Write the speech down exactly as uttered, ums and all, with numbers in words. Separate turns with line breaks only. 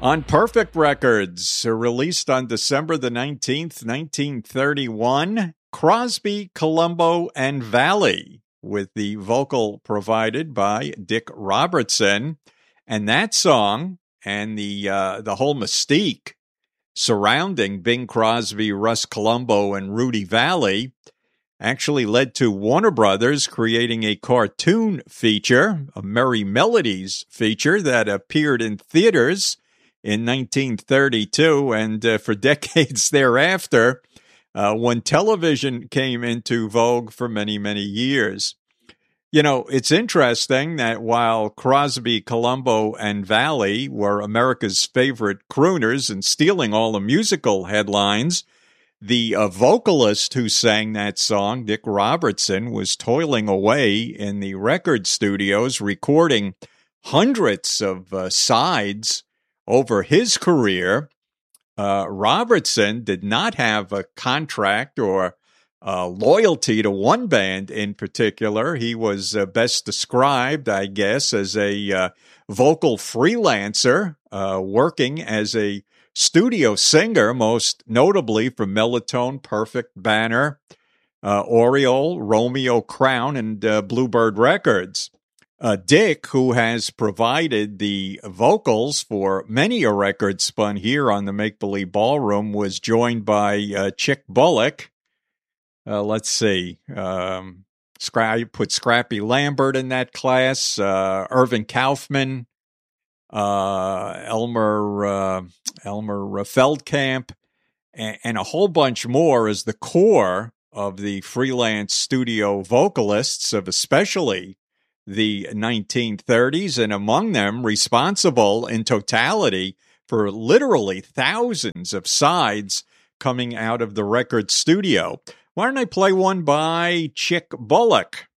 On Perfect Records, released on December the nineteenth, nineteen thirty-one, Crosby, Colombo, and Valley, with the vocal provided by Dick Robertson. And that song and the uh, the whole mystique surrounding Bing Crosby, Russ Colombo, and Rudy Valley actually led to Warner Brothers creating a cartoon feature, a Merry Melodies feature that appeared in theaters in nineteen thirty-two, and uh, for decades thereafter, uh, when television came into vogue for many, many years. You know, it's interesting that while Crosby, Colombo, and Valley were America's favorite crooners and stealing all the musical headlines, the uh, vocalist who sang that song, Dick Robertson, was toiling away in the record studios, recording hundreds of uh, sides over his career. uh, Robertson did not have a contract or uh, loyalty to one band in particular. He was uh, best described, I guess, as a uh, vocal freelancer, uh, working as a studio singer, most notably for Melotone, Perfect, Banner, uh, Oriole, Romeo, Crown, and uh, Bluebird Records. Uh, Dick, who has provided the vocals for many a record spun here on the Make Believe Ballroom, was joined by uh, Chick Bullock. Uh, let's see. Um, Scra- put Scrappy Lambert in that class. Uh, Irvin Kaufman, uh, Elmer uh, Elmer Feldkamp, and, and a whole bunch more as the core of the freelance studio vocalists of especially the nineteen thirties, and among them responsible in totality for literally thousands of sides coming out of the record studio. Why don't I play one by Chick Bullock?